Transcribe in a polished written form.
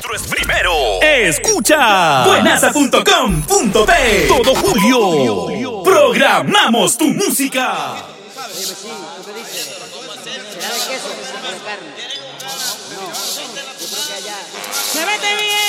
nuestro es primero. Escucha buenaza.com.p. Todo julio programamos tu música. Oye, sí, ¿tú qué dices? ¿Será de queso o de carne? No, yo creo que allá... ¡Se mete bien!